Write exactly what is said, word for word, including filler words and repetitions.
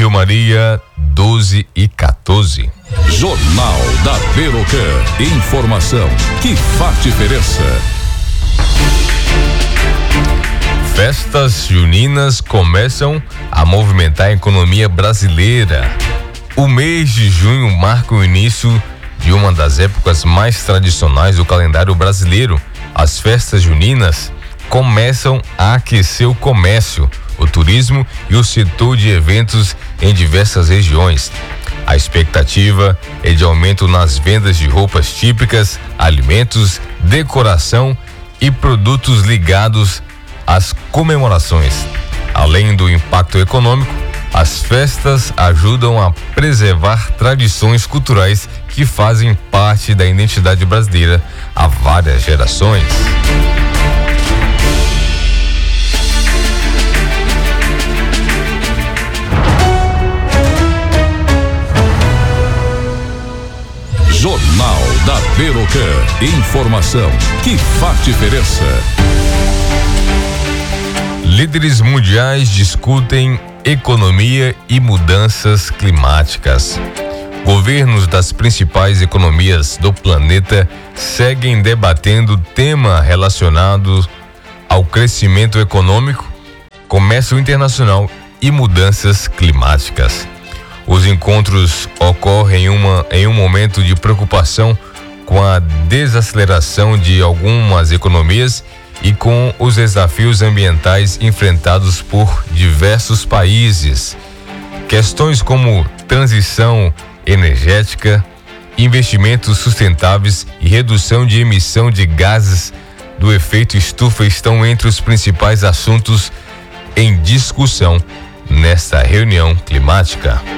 Rio Maria, doze e quatorze. Jornal da Perocan. Informação que faz diferença. Festas juninas começam a movimentar a economia brasileira. O mês de junho marca o início de uma das épocas mais tradicionais do calendário brasileiro. As festas juninas começam a aquecer o comércio, o turismo e o setor de eventos em diversas regiões. A expectativa é de aumento nas vendas de roupas típicas, alimentos, decoração e produtos ligados às comemorações. Além do impacto econômico, as festas ajudam a preservar tradições culturais que fazem parte da identidade brasileira há várias gerações. Jornal da Perocan. Informação que faz diferença. Líderes mundiais discutem economia e mudanças climáticas. Governos das principais economias do planeta seguem debatendo tema relacionado ao crescimento econômico, comércio internacional e mudanças climáticas. Os encontros ocorrem em, uma, em um momento de preocupação com a desaceleração de algumas economias e com os desafios ambientais enfrentados por diversos países. Questões como transição energética, investimentos sustentáveis e redução de emissão de gases do efeito estufa estão entre os principais assuntos em discussão nesta reunião climática.